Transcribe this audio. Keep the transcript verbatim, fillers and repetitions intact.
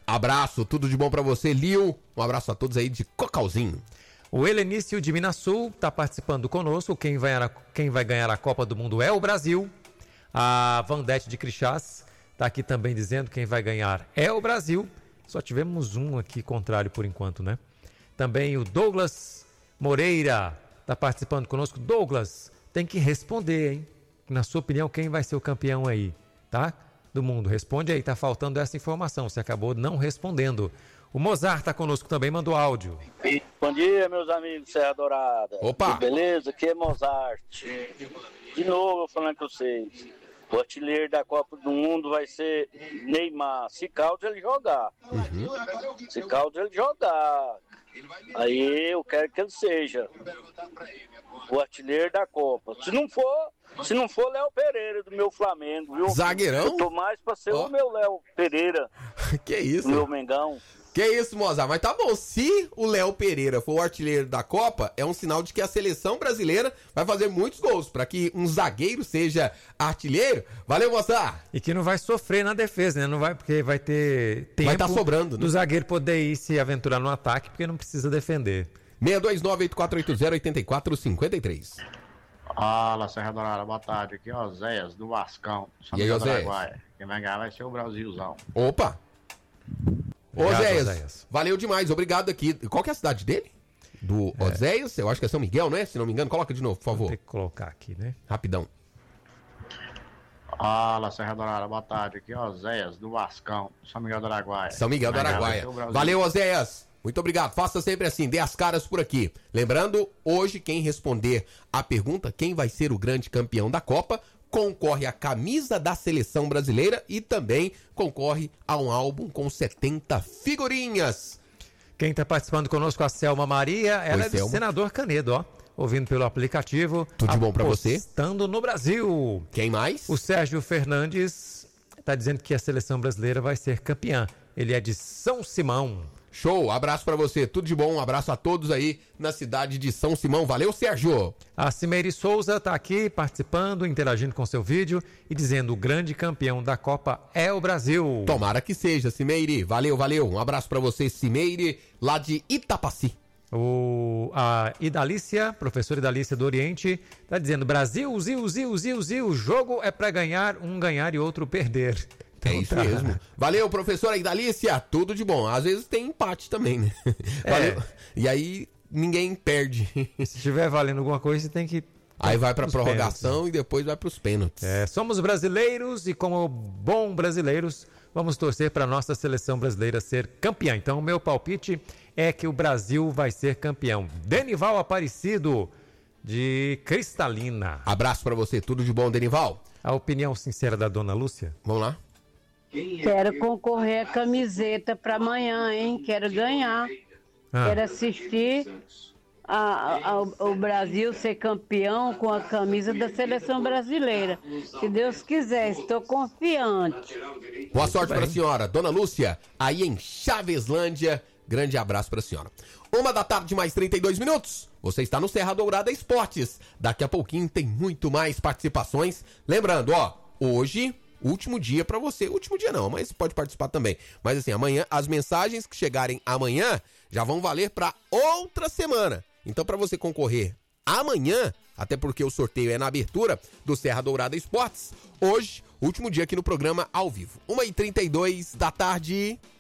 Abraço, tudo de bom pra você, Lio. Um abraço a todos aí de Cocalzinho. O Helenício de Minas Sul está participando conosco. Quem vai, a, quem vai ganhar a Copa do Mundo é o Brasil. A Vandete de Crixás está aqui também dizendo que quem vai ganhar é o Brasil. Só tivemos um aqui contrário por enquanto, né? Também o Douglas Moreira está participando conosco. Douglas, tem que responder, hein? Na sua opinião, quem vai ser o campeão aí, tá? Do mundo. Responde aí, tá faltando essa informação. Você acabou não respondendo. O Mozart está conosco também, mandou áudio. Bom dia, meus amigos Serra Dourada. Opa! Beleza? Aqui é Mozart. De novo, falando com vocês. O artilheiro da Copa do Mundo vai ser Neymar. Se caso ele jogar. Uhum. Se caso ele jogar. Aí eu quero que ele seja o artilheiro da Copa. Se não for, se não for Léo Pereira do meu Flamengo, viu? Zagueirão? Eu tô mais pra ser oh. o meu Léo Pereira. Que isso? Do meu Mengão. Que isso, Mozart, mas tá bom, se o Léo Pereira for o artilheiro da Copa, é um sinal de que a seleção brasileira vai fazer muitos gols, para que um zagueiro seja artilheiro. Valeu, Mozart! E que não vai sofrer na defesa, né? Não vai, porque vai ter tempo vai tá sobrando, né? do zagueiro poder ir se aventurar no ataque, porque não precisa defender. seis dois nove, oito quatro oito zero, oito quatro cinco três. Fala, Serra Dourada, boa tarde. Aqui é o Zéias, do Vascão. E aí, Zéias? Quem vai ganhar vai ser o Brasilzão. Opa! Ô, Obrigado, Zéias, Zéias, valeu demais, obrigado aqui. Qual que é a cidade dele? Do é. Oséias, eu acho que é São Miguel, não é? Se não me engano, coloca de novo, por favor. Vou ter que colocar aqui, né? Rapidão. Fala, Serra Dourada, boa tarde. Aqui é o Zéias, do Vascão, São Miguel do Araguaia. São Miguel do Araguaia. Valeu, Oséias. Muito obrigado. Faça sempre assim, dê as caras por aqui. Lembrando, hoje quem responder a pergunta, quem vai ser o grande campeão da Copa, concorre à camisa da seleção brasileira e também concorre a um álbum com setenta figurinhas. Quem está participando conosco é a Selma Maria, ela Oi, é do Selma. Senador Canedo, ó. Ouvindo pelo aplicativo. Tudo de bom pra você? Estando no Brasil. Quem mais? O Sérgio Fernandes está dizendo que a seleção brasileira vai ser campeã. Ele é de São Simão. Show, abraço pra você, tudo de bom, um abraço a todos aí na cidade de São Simão, valeu, Sérgio! A Cimeire Souza tá aqui participando, interagindo com seu vídeo e dizendo: o grande campeão da Copa é o Brasil. Tomara que seja, Cimeire, valeu, valeu, um abraço pra você, Cimeire, lá de Itapaci. O, a Idalícia, professora Idalícia do Oriente, tá dizendo: Brasil, Zil, Zil, Zil, Zil, o jogo é pra ganhar, um ganhar e outro perder. É isso mesmo. Valeu, professora Idalícia. Tudo de bom. Às vezes tem empate também, né? Valeu. É. E aí ninguém perde. Se estiver valendo alguma coisa, você tem que... Aí vai pra prorrogação pênaltis, né? E depois vai pros pênaltis. É, somos brasileiros e como bons brasileiros, vamos torcer para nossa seleção brasileira ser campeã. Então o meu palpite é que o Brasil vai ser campeão. Denival Aparecido, de Cristalina. Abraço pra você. Tudo de bom, Denival. A opinião sincera da dona Lúcia. Vamos lá. Quero concorrer à camiseta para amanhã, hein? Quero ganhar. Ah. Quero assistir a, a, o Brasil ser campeão com a camisa da seleção brasileira. Se Deus quiser, estou confiante. Boa sorte para a senhora. Dona Lúcia, aí em Chaveslândia. Grande abraço para a senhora. Uma da tarde, mais trinta e dois minutos. Você está no Serra Dourada Esportes. Daqui a pouquinho tem muito mais participações. Lembrando, ó, hoje... último dia pra você, último dia não, mas pode participar também. Mas assim, amanhã, as mensagens que chegarem amanhã já vão valer pra outra semana. Então pra você concorrer amanhã, até porque o sorteio é na abertura do Serra Dourada Esportes, hoje, último dia aqui no programa ao vivo. uma e trinta e dois da tarde...